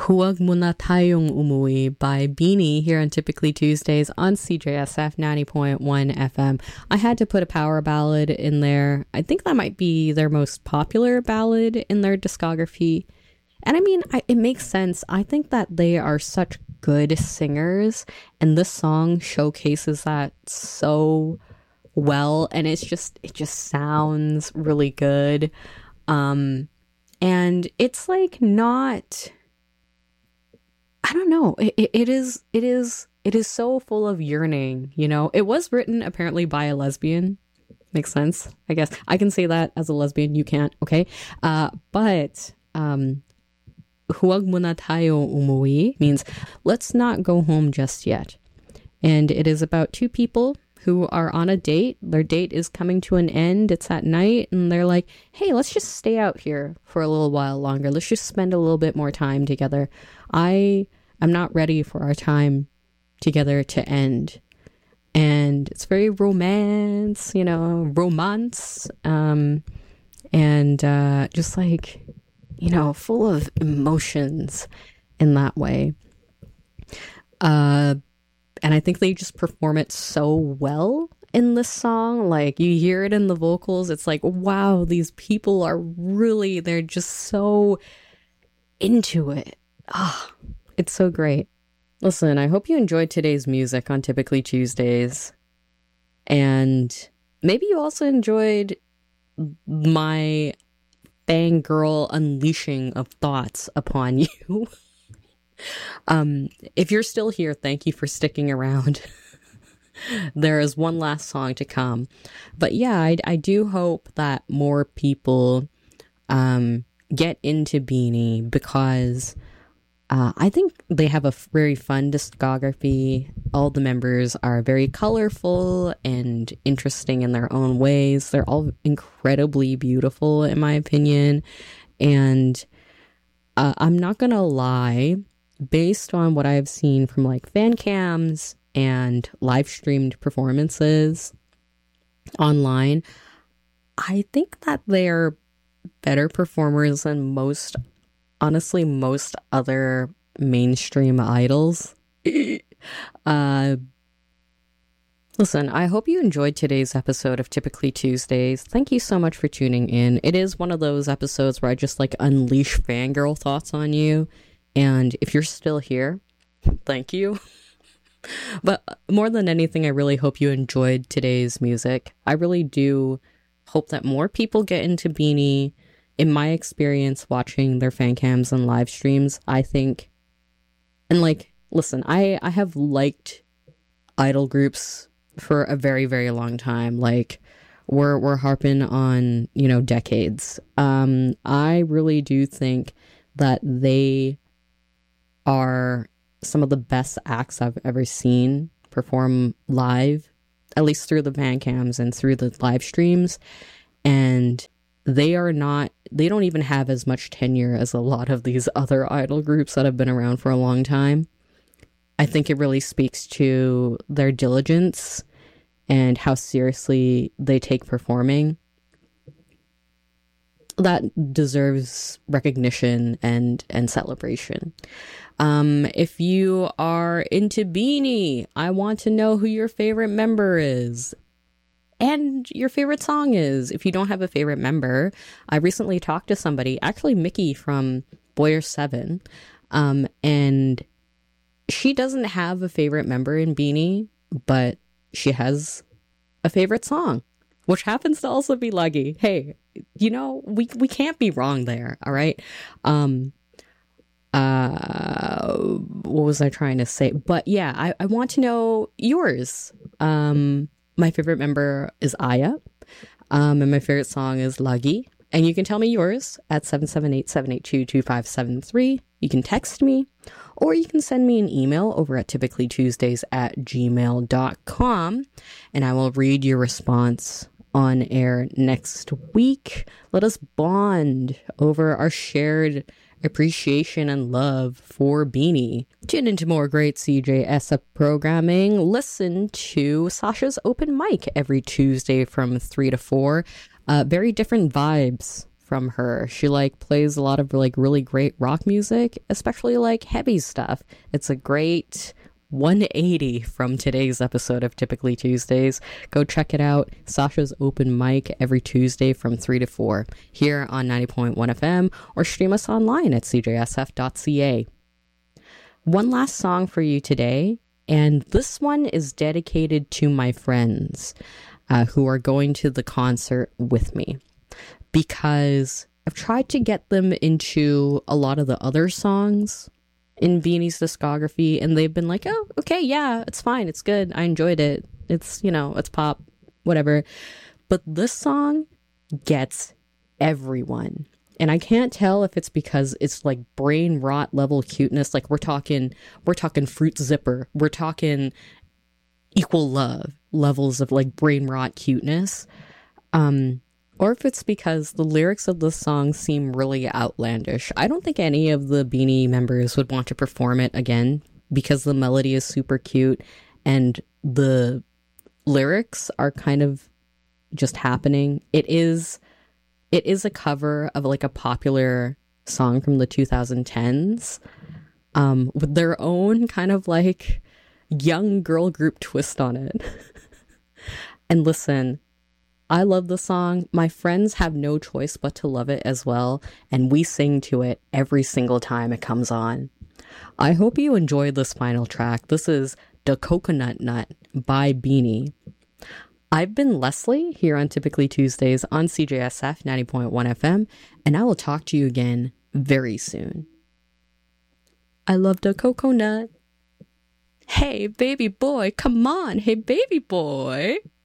Huwag Mo Na Tayong Umuwi by Beanie here on Typically Tuesdays on CJSF 90.1 FM. I had to put a power ballad in there. I think that might be their most popular ballad in their discography. And I mean, it makes sense. I think that they are such good singers, and this song showcases that so well, and it just sounds really good. And it's like not, I don't know. It is so full of yearning, you know. It was written apparently by a lesbian. Makes sense, I guess. I can say that as a lesbian. You can't, okay? But Huwag mo na tayo umuwi means let's not go home just yet. And it is about two people who are on a date. Their date is coming to an end. It's at night, and they're like, hey, let's just stay out here for a little while longer. Let's just spend a little bit more time together. I'm not ready for our time together to end. And it's very romance, you know, and just like, you know, full of emotions in that way. And I think they just perform it so well in this song. Like, you hear it in the vocals. It's like, wow, these people are really, they're just so into it. Ah, it's so great. Listen, I hope you enjoyed today's music on Typically Tuesdays. And maybe you also enjoyed my fangirl unleashing of thoughts upon you. If you're still here, thank you for sticking around. There is one last song to come. But yeah, I do hope that more people get into Beanie, because I think they have a very fun discography. All the members are very colorful and interesting in their own ways. They're all incredibly beautiful, in my opinion. And I'm not gonna lie, based on what I've seen from like fan cams and live streamed performances online, I think that they're better performers than most other mainstream idols. Listen, I hope you enjoyed today's episode of Typically Tuesdays. Thank you so much for tuning in. It is one of those episodes where I just like unleash fangirl thoughts on you. And if you're still here, thank you. But more than anything, I really hope you enjoyed today's music. I really do hope that more people get into Beanie. In my experience watching their fan cams and live streams, I think, and like, listen, I have liked idol groups for a very, very long time. Like, we're harping on, you know, decades. I really do think that they are some of the best acts I've ever seen perform live, at least through the fan cams and through the live streams. And they don't even have as much tenure as a lot of these other idol groups that have been around for a long time. I think it really speaks to their diligence and how seriously they take performing. That deserves recognition and celebration. If you are into Beanie, I want to know who your favorite member is and your favorite song is. If you don't have a favorite member, I recently talked to somebody, actually Mickey from Boyer 7, and she doesn't have a favorite member in Beanie, but she has a favorite song, which happens to also be Luggy. Hey, you know, we can't be wrong there, all right? What was I trying to say? But yeah, I want to know yours. My favorite member is Aya, and my favorite song is Luggy. And you can tell me yours at 778-782-2573. You can text me, or you can send me an email over at typicallytuesdays@gmail.com, and I will read your response on air next week. Let us bond over our shared appreciation and love for Beanie. Tune into more great CJSF programming. Listen to Sasha's open mic every Tuesday from 3 to 4. Very different vibes from her. She like plays a lot of like really great rock music, especially like heavy stuff. It's a great 180 from today's episode of Typically Tuesdays. Go check it out. Sasha's open mic every Tuesday from 3 to 4 here on 90.1 FM, or stream us online at cjsf.ca. One last song for you today, and this one is dedicated to my friends who are going to the concert with me, because I've tried to get them into a lot of the other songs in Beanie's discography, and they've been like, oh, okay, yeah, it's fine, it's good, I enjoyed it, it's, you know, it's pop, whatever. But this song gets everyone, and I can't tell if it's because it's like brain rot level cuteness, like we're talking Fruit Zipper, we're talking Equal Love levels of like brain rot cuteness, or if it's because the lyrics of the song seem really outlandish. I don't think any of the Beanie members would want to perform it again because the melody is super cute and the lyrics are kind of just happening. It is a cover of like a popular song from the 2010s, with their own kind of like young girl group twist on it. And listen, I love the song. My friends have no choice but to love it as well, and we sing to it every single time it comes on. I hope you enjoyed this final track. This is Da Coconut Nut by Beanie. I've been Leslie here on Typically Tuesdays on CJSF 90.1 FM, and I will talk to you again very soon. I love Da Coconut. Hey, baby boy, come on. Hey, baby boy.